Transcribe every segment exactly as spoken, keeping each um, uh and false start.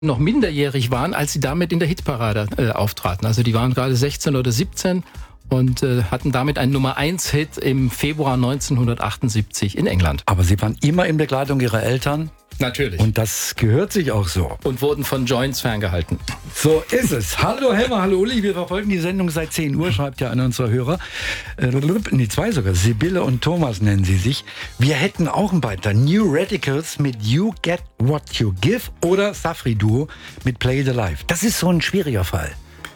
noch minderjährig waren, als sie damit in der Hitparade äh, auftraten. Also die waren gerade sechzehn oder siebzehn und äh, hatten damit einen Nummer eins Hit im Februar neunzehnhundertachtundsiebzig in England. Aber sie waren immer in Begleitung ihrer Eltern. Natürlich. Und das gehört sich auch so. Und wurden von Joints ferngehalten. So ist es. Hallo Helmer, hallo Uli. Wir verfolgen die Sendung seit zehn Uhr, schreibt ja einer unserer Hörer. Äh, nee, zwei sogar. Sibylle und Thomas nennen sie sich. Wir hätten auch einen Beitrag. New Radicals mit You Get What You Give oder Safri Duo mit Play the Life. Das ist so ein schwieriger Fall.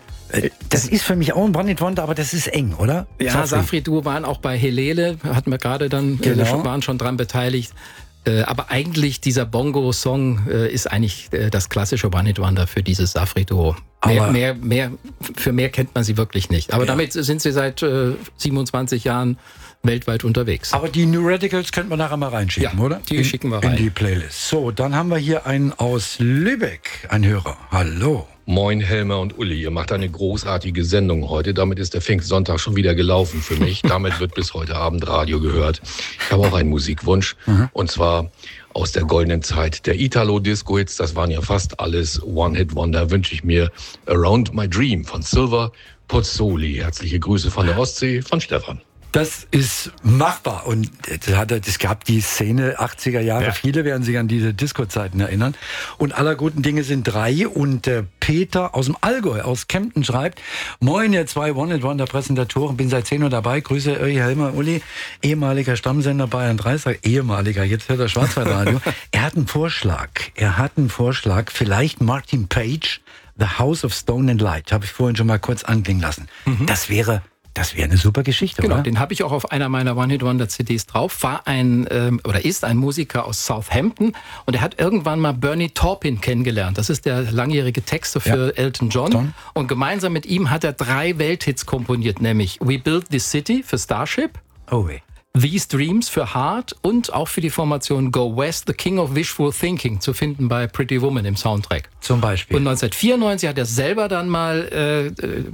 Das ist für mich auch ein One-Hit-Wonder, aber das ist eng, oder? Ja, Safri, Safri Duo waren auch bei Helele, hatten wir gerade dann, genau. äh, waren schon dran beteiligt. Äh, aber eigentlich dieser Bongo-Song äh, ist eigentlich äh, das klassische One-Hit-Wonder für dieses Safri-Duo. Mehr, mehr, mehr, für mehr kennt man sie wirklich nicht. Aber ja. damit sind sie seit äh, siebenundzwanzig Jahren weltweit unterwegs. Aber die New Radicals könnte man nachher mal reinschicken, ja, oder? Die in, schicken wir rein. In die Playlist. So, dann haben wir hier einen aus Lübeck, ein Hörer. Hallo. Moin Helmer und Uli, ihr macht eine großartige Sendung heute. Damit ist der Pfingstsonntag schon wieder gelaufen für mich. Damit wird bis heute Abend Radio gehört. Ich habe auch einen Musikwunsch. Mhm. Und zwar aus der goldenen Zeit der Italo-Disco-Hits. Das waren ja fast alles One-Hit-Wonder. Wünsche ich mir Around My Dream von Silver Pozzoli. Herzliche Grüße von der Ostsee, von Stefan. Das ist machbar. Und es gab die Szene achtziger Jahre. Ja. Viele werden sich an diese Disco-Zeiten erinnern. Und aller guten Dinge sind drei. Und äh, Peter aus dem Allgäu, aus Kempten schreibt: Moin, ihr zwei One-Hit-Wonder-Präsentatoren. Bin seit zehn Uhr dabei. Grüße euch, Helmer, Uli. Ehemaliger Stammsender Bayern drei. Ehemaliger, jetzt hört er Schwarzwaldradio. Er hat einen Vorschlag. Er hat einen Vorschlag. Vielleicht Martin Page, The House of Stone and Light. Habe ich vorhin schon mal kurz anklingen lassen. Mhm. Das wäre... Das wäre eine super Geschichte, genau, oder? Den habe ich auch auf einer meiner One-Hit-Wonder-C Ds drauf. War ein ähm, oder ist ein Musiker aus Southampton und er hat irgendwann mal Bernie Taupin kennengelernt. Das ist der langjährige Texter für ja. Elton John. John. Und gemeinsam mit ihm hat er drei Welthits komponiert, nämlich We Built This City für Starship. Oh weh. These Dreams für Heart und auch für die Formation Go West, The King of Wishful Thinking, zu finden bei Pretty Woman im Soundtrack. Zum Beispiel. Und neunzehnhundertvierundneunzig hat er selber dann mal äh,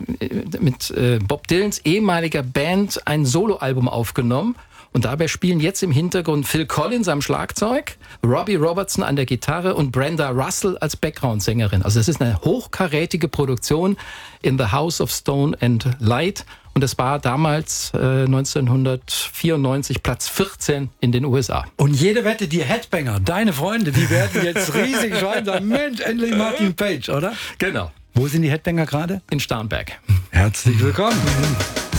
mit äh, Bob Dylans ehemaliger Band ein Soloalbum aufgenommen. Und dabei spielen jetzt im Hintergrund Phil Collins am Schlagzeug, Robbie Robertson an der Gitarre und Brenda Russell als Background-Sängerin. Also es ist eine hochkarätige Produktion in The House of Stone and Light. Und das war damals äh, neunzehnhundertvierundneunzig Platz vierzehn in den U S A. Und jede Wette, die Headbanger, deine Freunde, die werden jetzt riesig schreien, sagen, Mensch, endlich Martin Page, oder? Genau. Wo sind die Headbanger gerade? In Starnberg. Herzlich willkommen.